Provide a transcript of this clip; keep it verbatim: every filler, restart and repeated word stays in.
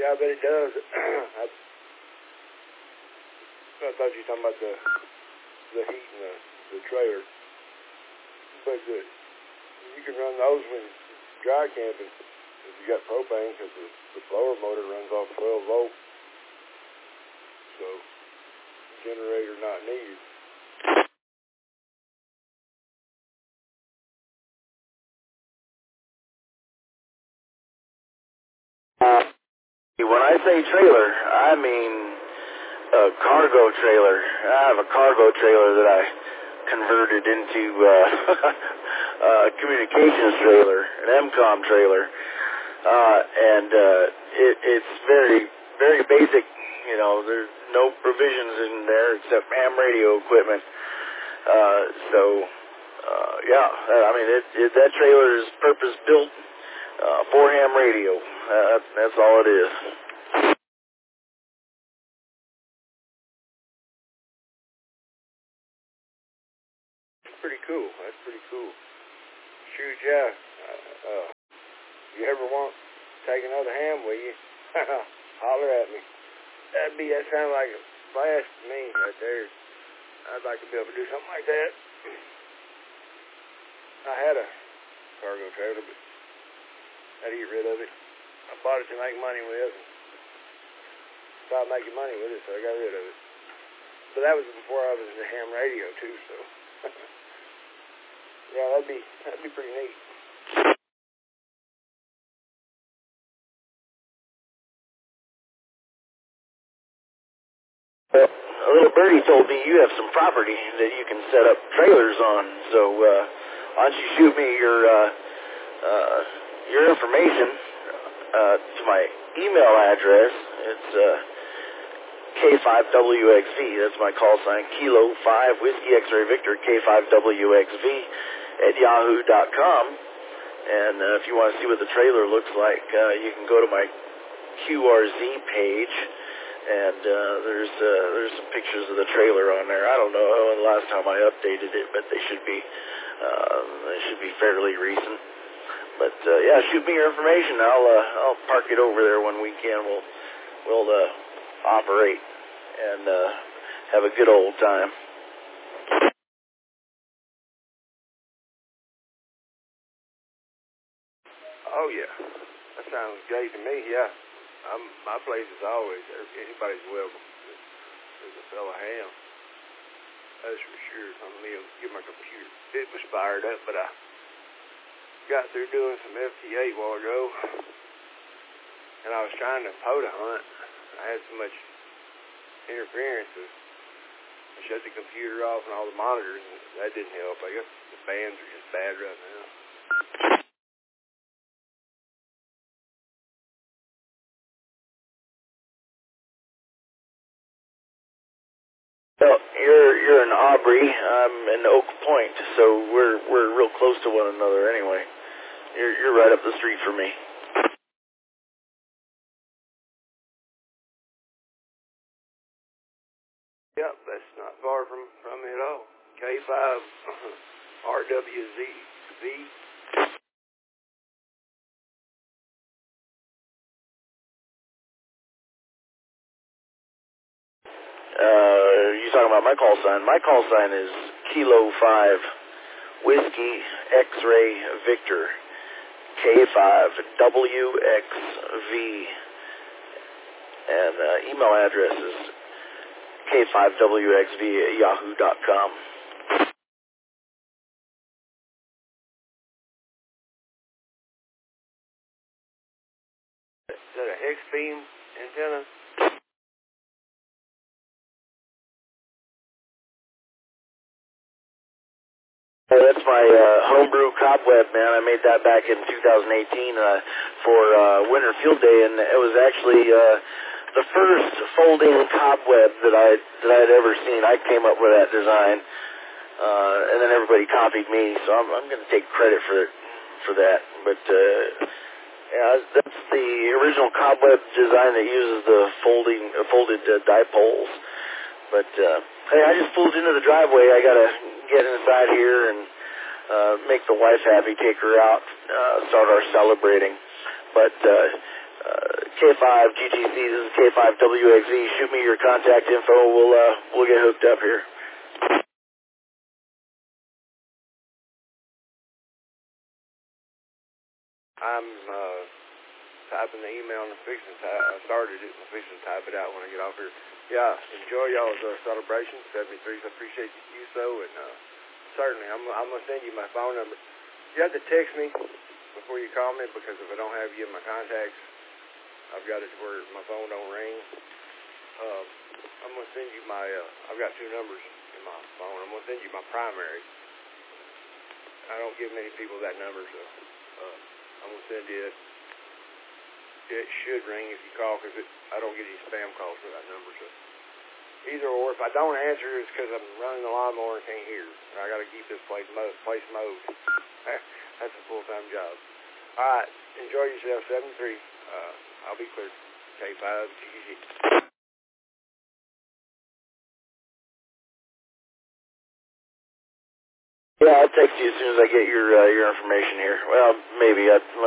Yeah, I bet it does. I, I thought you were talking about the the heat in the, the trailer. But the, you can run those when dry camping if you got propane, because the, the blower motor runs off twelve volt. So, generator not needed. When I say trailer, I mean a cargo trailer. I have a cargo trailer that I converted into uh, a communications trailer, an M COM trailer, uh, and uh, it, it's very, very basic. You know, there's no provisions in there except ham radio equipment. Uh, so, uh, yeah, I mean, it, it, that trailer is purpose built uh, for ham radio. Uh, that's all it is. Pretty cool. That's pretty cool. Shoot, yeah. Uh, uh, you ever want to take another ham with you? Holler at me. That'd be, that sounds like a blast to me right there. I'd like to be able to do something like that. I had a cargo trailer, but I had to get rid of it. I bought it to make money with, and stopped making money with it, so I got rid of it. But that was before I was in the ham radio too, so yeah, that'd be that'd be pretty neat. Well, a little birdie told me you have some property that you can set up trailers on, so uh, why don't you shoot me your uh, uh, your information uh, to my email address. It's uh, K five W X V. That's my call sign, Kilo five Whiskey X-Ray Victor, K five W X V at yahoo dot com. And uh, if you want to see what the trailer looks like, uh, you can go to my Q R Z page, and uh, there's uh, there's some pictures of the trailer on there. I don't know when the last time I updated it, but they should be uh, they should be fairly recent. But uh, yeah, shoot me your information. I'll uh, I'll park it over there one weekend. We'll we'll uh, operate and uh, have a good old time. Oh yeah, that sounds great to me. Yeah, I'm, my place is always anybody's welcome. There's a fellow ham. That's for sure. I'm gonna get my computer. It was fired up, but I got through doing some F T A a while ago, and I was trying to POTA hunt. I had so much interference. I shut the computer off and all the monitors, and that didn't help. I guess the bands are just bad right now. Well, you're you're in Aubrey. I'm in Oak Point, so we're we're real close to one another anyway. You're you're right up the street from me. Yep, that's not far from, from me at all. K five R W Z V. Uh, you talking about my call sign? My call sign is Kilo five Whiskey X-Ray Victor, K five W X V, and uh, email address is K five W X V at yahoo dot com. Is that a hex beam antenna? Hey, that's my uh, homebrew cobweb, man. I made that back in two thousand eighteen uh, for uh, Winter Field Day, and it was actually uh, the first folding cobweb that I that I had ever seen. I came up with that design, uh, and then everybody copied me, so I'm, I'm going to take credit for for that. But uh, yeah, that's the original cobweb design that uses the folding uh, folded uh, dipoles. But uh, hey, I just pulled into the driveway. I got to get inside here and uh, make the wife happy, take her out, uh, start our celebrating. But uh, uh, K five G T C, this is K five W X Z. Shoot me your contact info. We'll, uh, we'll get hooked up here. I'm, uh, typing the email and I'm fixing to type. I started it and I'm fixing to type it out when I get off here. Yeah, enjoy y'all's uh, celebration, seventy-threes. I appreciate you so, and uh, certainly I'm, I'm going to send you my phone number. You have to text me before you call me because if I don't have you in my contacts, I've got it where my phone don't ring. Uh, I'm going to send you my, uh, I've got two numbers in my phone. I'm going to send you my primary. I don't give many people that number, so uh, I'm going to send you it. It should ring if you call because I don't get any spam calls for that number. So either or, if I don't answer, it's because I'm running the lawnmower and can't hear. I got to keep this place mowed. Place mowed. That's a full-time job. All right, enjoy yourself. seventy-three. Uh, I'll be clear. K five G T C. Yeah, I'll text you as soon as I get your uh, your information here. Well, maybe I.